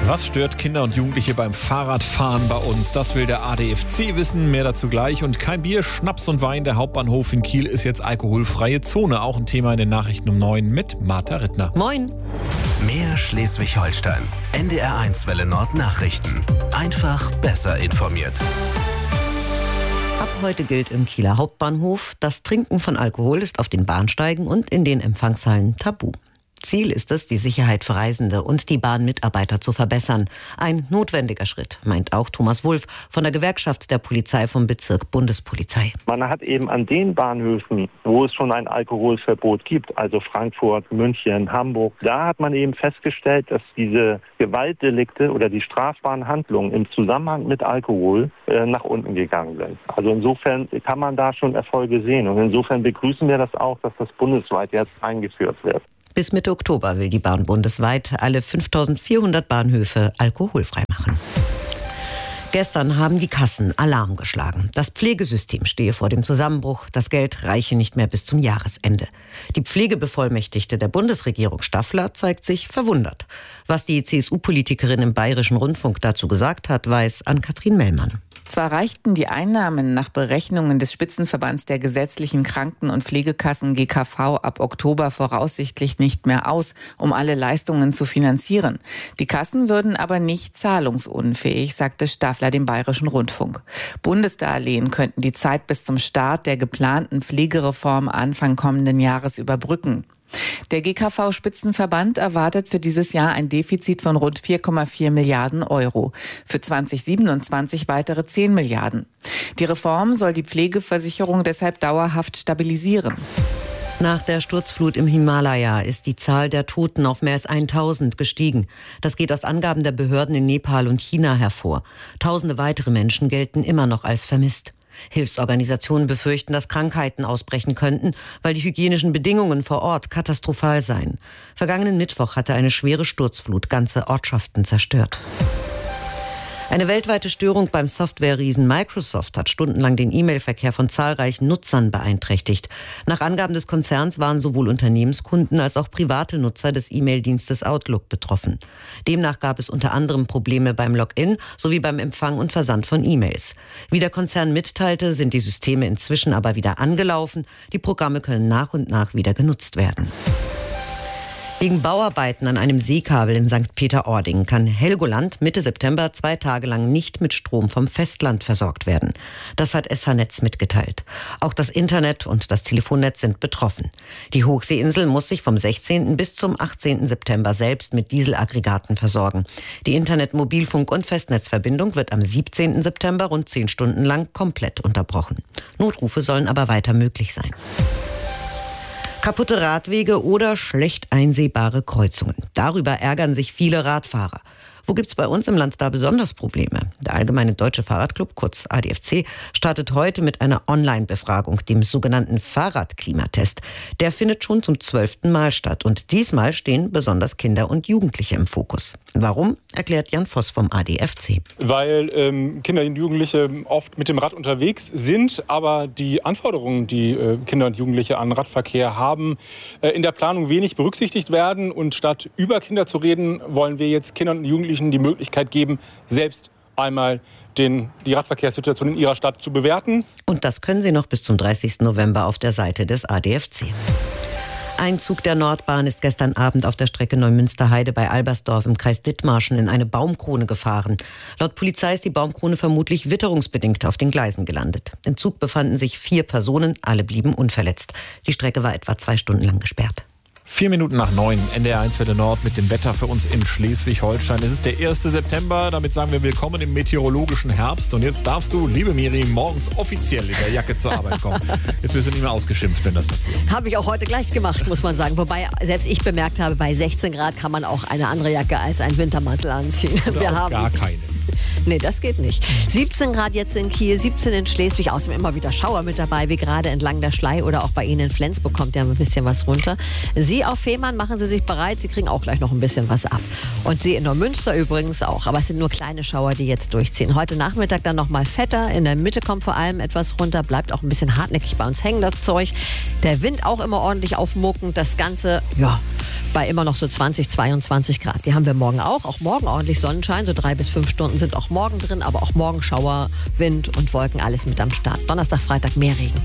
Was stört Kinder und Jugendliche beim Fahrradfahren bei uns? Das will der ADFC wissen. Mehr dazu gleich. Und kein Bier, Schnaps und Wein. Der Hauptbahnhof in Kiel ist jetzt alkoholfreie Zone. Auch ein Thema in den Nachrichten um 9 mit Martha Rittner. Moin. Mehr Schleswig-Holstein. NDR1 Welle Nord Nachrichten. Einfach besser informiert. Ab heute gilt im Kieler Hauptbahnhof, das Trinken von Alkohol ist auf den Bahnsteigen und in den Empfangshallen tabu. Ziel ist es, die Sicherheit für Reisende und die Bahnmitarbeiter zu verbessern. Ein notwendiger Schritt, meint auch Thomas Wulff von der Gewerkschaft der Polizei vom Bezirk Bundespolizei. Man hat eben an den Bahnhöfen, wo es schon ein Alkoholverbot gibt, also Frankfurt, München, Hamburg, da hat man eben festgestellt, dass diese Gewaltdelikte oder die strafbaren Handlungen im Zusammenhang mit Alkohol nach unten gegangen sind. Also insofern kann man da schon Erfolge sehen. Und insofern begrüßen wir das auch, dass das bundesweit jetzt eingeführt wird. Bis Mitte Oktober will die Bahn bundesweit alle 5.400 Bahnhöfe alkoholfrei machen. Gestern haben die Kassen Alarm geschlagen. Das Pflegesystem stehe vor dem Zusammenbruch. Das Geld reiche nicht mehr bis zum Jahresende. Die Pflegebevollmächtigte der Bundesregierung Staffler zeigt sich verwundert. Was die CSU-Politikerin im Bayerischen Rundfunk dazu gesagt hat, weiß Ann-Kathrin Mellmann. Zwar reichten die Einnahmen nach Berechnungen des Spitzenverbands der gesetzlichen Kranken- und Pflegekassen GKV ab Oktober voraussichtlich nicht mehr aus, um alle Leistungen zu finanzieren. Die Kassen würden aber nicht zahlungsunfähig, sagte Staffler dem Bayerischen Rundfunk. Bundesdarlehen könnten die Zeit bis zum Start der geplanten Pflegereform Anfang kommenden Jahres überbrücken. Der GKV-Spitzenverband erwartet für dieses Jahr ein Defizit von rund 4,4 Milliarden Euro. Für 2027 weitere 10 Milliarden. Die Reform soll die Pflegeversicherung deshalb dauerhaft stabilisieren. Nach der Sturzflut im Himalaya ist die Zahl der Toten auf mehr als 1000 gestiegen. Das geht aus Angaben der Behörden in Nepal und China hervor. Tausende weitere Menschen gelten immer noch als vermisst. Hilfsorganisationen befürchten, dass Krankheiten ausbrechen könnten, weil die hygienischen Bedingungen vor Ort katastrophal seien. Vergangenen Mittwoch hatte eine schwere Sturzflut ganze Ortschaften zerstört. Eine weltweite Störung beim Software-Riesen Microsoft hat stundenlang den E-Mail-Verkehr von zahlreichen Nutzern beeinträchtigt. Nach Angaben des Konzerns waren sowohl Unternehmenskunden als auch private Nutzer des E-Mail-Dienstes Outlook betroffen. Demnach gab es unter anderem Probleme beim Login sowie beim Empfang und Versand von E-Mails. Wie der Konzern mitteilte, sind die Systeme inzwischen aber wieder angelaufen. Die Programme können nach und nach wieder genutzt werden. Wegen Bauarbeiten an einem Seekabel in St. Peter-Ording kann Helgoland Mitte September 2 Tage lang nicht mit Strom vom Festland versorgt werden. Das hat SH Netz mitgeteilt. Auch das Internet und das Telefonnetz sind betroffen. Die Hochseeinsel muss sich vom 16. bis zum 18. September selbst mit Dieselaggregaten versorgen. Die Internet-, Mobilfunk- und Festnetzverbindung wird am 17. September rund 10 Stunden lang komplett unterbrochen. Notrufe sollen aber weiter möglich sein. Kaputte Radwege oder schlecht einsehbare Kreuzungen. Darüber ärgern sich viele Radfahrer. Wo gibt's bei uns im Land da besonders Probleme? Der Allgemeine Deutsche Fahrradclub, kurz ADFC, startet heute mit einer Online-Befragung, dem sogenannten Fahrradklimatest. Der findet schon zum 12. Mal statt und diesmal stehen besonders Kinder und Jugendliche im Fokus. Warum, erklärt Jan Voss vom ADFC. Weil Kinder und Jugendliche oft mit dem Rad unterwegs sind, aber die Anforderungen, die Kinder und Jugendliche an Radverkehr haben, in der Planung wenig berücksichtigt werden. Und statt über Kinder zu reden, wollen wir jetzt Kindern und Jugendlichen die Möglichkeit geben, selbst einmal die Radverkehrssituation in ihrer Stadt zu bewerten. Und das können Sie noch bis zum 30. November auf der Seite des ADFC. Ein Zug der Nordbahn ist gestern Abend auf der Strecke Neumünster-Heide bei Albersdorf im Kreis Dithmarschen in eine Baumkrone gefahren. Laut Polizei ist die Baumkrone vermutlich witterungsbedingt auf den Gleisen gelandet. Im Zug befanden sich 4 Personen, alle blieben unverletzt. Die Strecke war etwa 2 Stunden lang gesperrt. 4 Minuten nach 9, NDR1 Welle Nord mit dem Wetter für uns in Schleswig-Holstein. Es ist der 1. September, damit sagen wir willkommen im meteorologischen Herbst. Und jetzt darfst du, liebe Miri, morgens offiziell in der Jacke zur Arbeit kommen. Jetzt wirst du nicht mehr ausgeschimpft, wenn das passiert. Habe ich auch heute gleich gemacht, muss man sagen. Wobei selbst ich bemerkt habe, bei 16 Grad kann man auch eine andere Jacke als einen Wintermantel anziehen. Oder wir auch haben gar keine. Nee, das geht nicht. 17 Grad jetzt in Kiel, 17 in Schleswig, außerdem immer wieder Schauer mit dabei, wie gerade entlang der Schlei oder auch bei Ihnen in Flensburg kommt ja ein bisschen was runter. Sie auf Fehmarn, machen Sie sich bereit, Sie kriegen auch gleich noch ein bisschen was ab. Und Sie in Neumünster übrigens auch, aber es sind nur kleine Schauer, die jetzt durchziehen. Heute Nachmittag dann noch mal fetter, in der Mitte kommt vor allem etwas runter, bleibt auch ein bisschen hartnäckig bei uns hängen, das Zeug. Der Wind auch immer ordentlich aufmuckend, das Ganze, ja, bei immer noch so 20, 22 Grad. Die haben wir morgen auch. Auch morgen ordentlich Sonnenschein, so 3 bis 5 Stunden sind auch morgen drin, aber auch morgen Schauer, Wind und Wolken, alles mit am Start. Donnerstag, Freitag mehr Regen.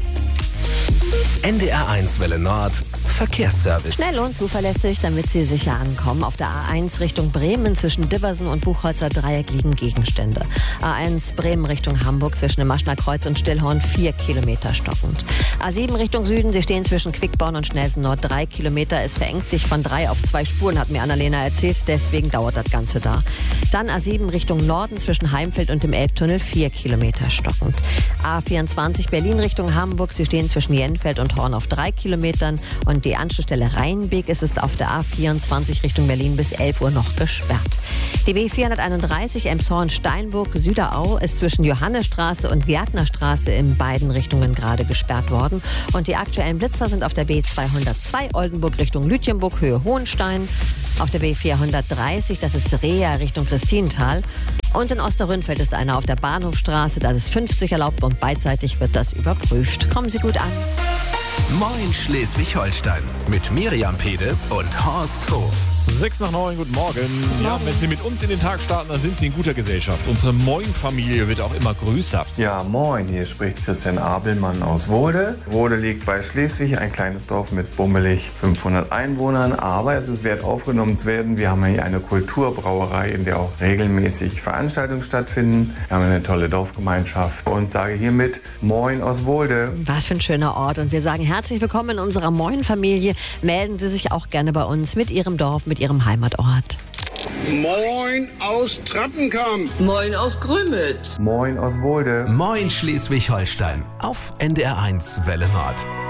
NDR1 Welle Nord Verkehrsservice. Schnell und zuverlässig, damit Sie sicher ankommen. Auf der A1 Richtung Bremen zwischen Dibbersen und Buchholzer Dreieck liegen Gegenstände. A1 Bremen Richtung Hamburg zwischen dem Maschner Kreuz und Stillhorn 4 Kilometer stockend. A7 Richtung Süden, Sie stehen zwischen Quickborn und Schnelsen Nord 3 Kilometer. Es verengt sich von 3 auf 2 Spuren, hat mir Annalena erzählt. Deswegen dauert das Ganze da. Dann A7 Richtung Norden zwischen Heimfeld und dem Elbtunnel 4 Kilometer stockend. A24 Berlin Richtung Hamburg. Sie stehen zwischen Jenfeld und Horn auf 3 Kilometern. Und die Anschlussstelle Rheinbeek ist es auf der A24 Richtung Berlin bis 11 Uhr noch gesperrt. Die B431 Elmshorn-Steinburg Süderau ist zwischen Johannesstraße und Gärtnerstraße in beiden Richtungen gerade gesperrt worden. Und die aktuellen Blitzer sind auf der B202 Oldenburg Richtung Lütjenburg Höhe Hohenstein. Auf der B430, das ist Reha Richtung Christinenthal. Und in Osterrünfeld ist einer auf der Bahnhofstraße, da ist 50 erlaubt und beidseitig wird das überprüft. Kommen Sie gut an. Moin Schleswig-Holstein mit Miriam Pede und Horst Hof. 6:09, guten Morgen. Ja, wenn Sie mit uns in den Tag starten, dann sind Sie in guter Gesellschaft. Unsere Moin-Familie wird auch immer größer. Ja, moin, hier spricht Christian Abelmann aus Wohde. Wohde liegt bei Schleswig, ein kleines Dorf mit bummelig 500 Einwohnern. Aber es ist wert aufgenommen zu werden. Wir haben hier eine Kulturbrauerei, in der auch regelmäßig Veranstaltungen stattfinden. Wir haben eine tolle Dorfgemeinschaft und sage hiermit Moin aus Wohde. Was für ein schöner Ort. Und wir sagen herzlich willkommen in unserer Moin-Familie. Melden Sie sich auch gerne bei uns mit Ihrem Dorf, mit Ihrem Heimatort. Moin aus Trappenkamp. Moin aus Grömitz. Moin aus Wohde. Moin Schleswig-Holstein auf NDR1 Welle Nord.